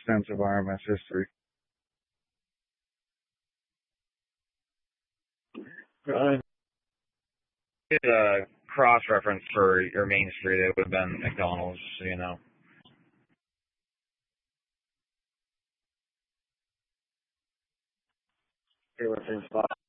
extensive RMS history. Uh, cross reference for your main street, it would have been McDonald's, you know. They were same spot.